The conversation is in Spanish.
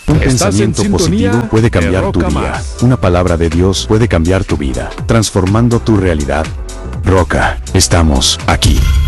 Un Estás en pensamiento sintonía positivo puede de cambiar tu Roca día. Más. Una palabra de Dios puede cambiar tu vida, transformando tu realidad. Roca, estamos aquí.